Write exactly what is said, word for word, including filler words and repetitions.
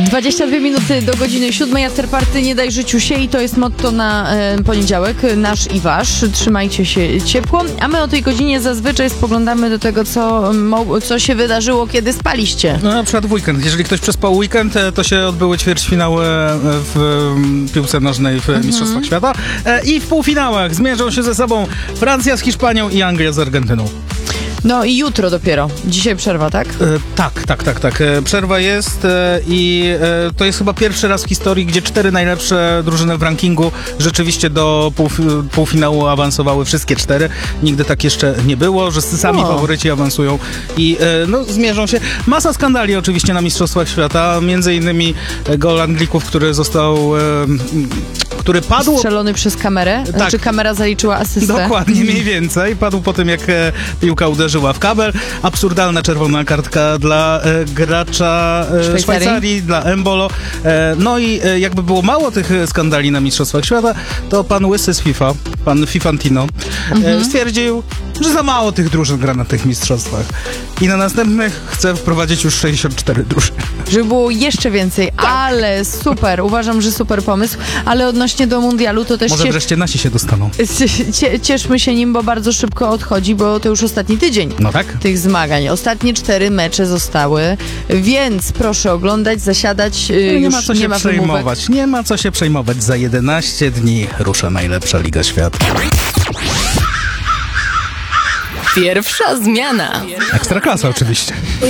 dwadzieścia dwie minuty do godziny siódmej. Afterparty nie daj życiu się i to jest motto na e, poniedziałek, nasz i wasz. Trzymajcie się ciepło. A my o tej godzinie zazwyczaj spoglądamy do tego, co, mo- co się wydarzyło, kiedy spaliście. No, na przykład w weekend. Jeżeli ktoś przespał weekend, to się odbyły ćwierćfinały w piłce nożnej w mhm. Mistrzostwach Świata. I w półfinałach zmierzą się ze sobą Francja z Hiszpanią i Anglia z Argentyną. No i jutro dopiero. Dzisiaj przerwa, tak? E, tak, tak, tak, tak. E, przerwa jest e, i e, to jest chyba pierwszy raz w historii, gdzie cztery najlepsze drużyny w rankingu rzeczywiście do półf- półfinału awansowały wszystkie cztery. Nigdy tak jeszcze nie było, że sami o. faworyci awansują i e, no, zmierzą się. Masa skandali oczywiście na Mistrzostwach Świata, między innymi gol Anglików, który został, e, który padł... Strzelony przez kamerę? Tak. Znaczy kamera zaliczyła asystę? Dokładnie, mniej więcej. Padł po tym, jak e, piłka uderzyła w kabel. Absurdalna czerwona kartka dla e, gracza e, Szwajcarii. Szwajcarii, dla Embolo. E, no i e, jakby było mało tych skandali na Mistrzostwach Świata, to pan Łysy z FIFA, pan Fifantino, mhm. e, stwierdził, że za mało tych drużyn gra na tych mistrzostwach. I na następnych chce wprowadzić już sześćdziesiąt cztery drużyny. Żeby było jeszcze więcej, tak. ale super, uważam, że super pomysł, ale odnośnie do mundialu to też Może ciesz... wreszcie nasi się dostaną. Cie- cieszmy się nim, bo bardzo szybko odchodzi, bo to już ostatni tydzień No tak? tych zmagań. Ostatnie cztery mecze zostały, więc proszę oglądać, zasiadać. No, już nie ma co się nie ma przejmować. wymówek. Nie ma co się przejmować. Za jedenaście dni rusza najlepsza Liga Świata. Pierwsza zmiana. Ekstraklasa oczywiście.